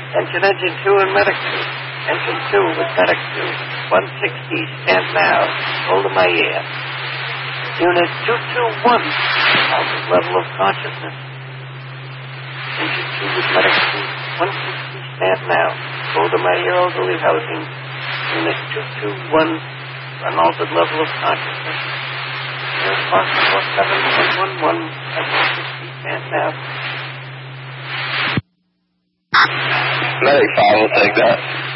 Engine 2 and Medic 2. Engine 2 with Medic 2. 160, stand now. Hold of my ear. Unit 221, altered level of consciousness. Engine 2 with Medic 2. 160, stand now. Hold of my ear, elderly housing. Unit 221, an altered level of consciousness. Unit 47111, 160, stand now. Medic 5 will take that.